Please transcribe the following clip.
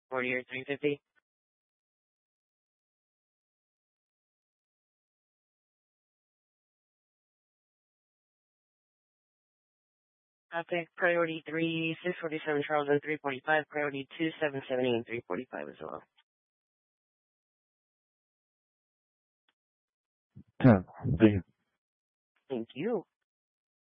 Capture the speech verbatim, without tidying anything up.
forty or three fifty? Epic, priority three, six forty-seven Charles and three forty-five, priority two, seven seventy and three forty-five as well. ten. Thank you. Thank you.